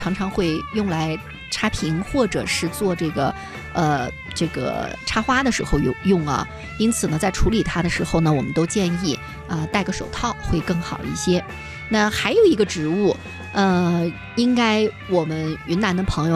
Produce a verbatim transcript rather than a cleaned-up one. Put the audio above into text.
常常会用来插瓶或者是做这个呃这个插花的时候有用啊。因此呢，在处理它的时候呢，我们都建议啊、呃、戴个手套会更好一些。那还有一个植物，呃，应该我们云南的朋友